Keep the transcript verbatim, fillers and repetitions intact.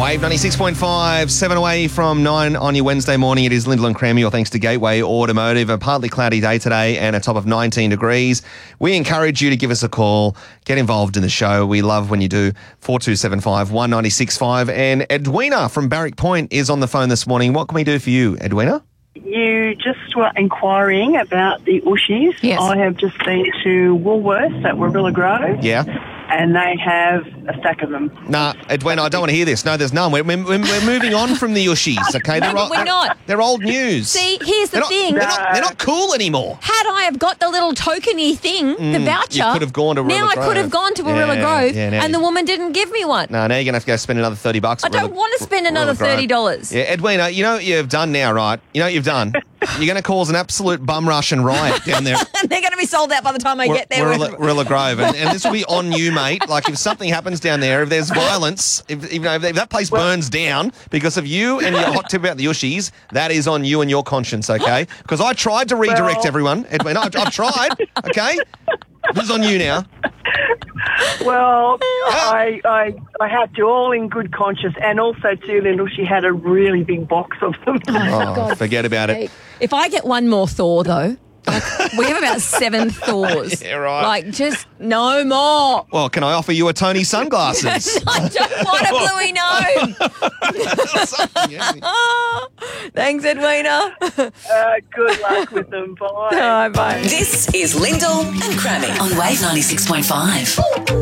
Wave ninety-six point five, seven away from nine on your Wednesday morning. It is Lyndall and Crammy, all thanks to Gateway Automotive. A partly cloudy day today and a top of nineteen degrees. We encourage you to give us a call, get involved in the show. We love when you do. four two seven five, one nine six five. And Edwina from Barrack Point is on the phone this morning. What can we do for you, Edwina? You just were inquiring about the Ushies. Yes. I have just been to Woolworths at Warilla Grove. Yeah. And they have a stack of them. Nah, Edwina, I don't want to hear this. No, there's none. We're, we're, we're moving on from the Ushis, okay? No, They're, but old- we're not. They're old news. See, here's the they're not, thing. They're not, they're not cool anymore. Had I have got the little tokeny thing, the voucher, you could have gone to Warilla now I Grove. could have gone to Warilla Yeah, Grove, yeah, now and you- the woman didn't give me one. No, now you're going to have to go spend another thirty bucks. I at don't Warilla- want to spend another Warilla Grove. thirty dollars. Yeah, Edwina, you know what you've done now, right? You know what you've done? You're going to cause an absolute bum rush and riot down there. And they're going to be sold out by the time I get there. Warilla, Warilla Grove. And, and this will be on you, mate. Like, if something happens down there, if there's violence, if, you know, if that place burns down because of you and your hot tip about the Ushis, that is on you and your conscience, okay? Because I tried to redirect Well- everyone. Edwina, I've, I've tried, okay? This is on you now. Well, I, I I had to, all in good conscience. And also, too, Lyndall, she had a really big box of them. Oh, forget about it. If I get one more Thor, though, like, we have about seven Thors. Yeah, right. Like, just no more. Well, can I offer you a Tony sunglasses? I don't want a bluey nose. Thanks, Edwina. uh, good luck with them. Bye. Bye, bye. This is Lyndall and Crammy on Wave ninety-six point five.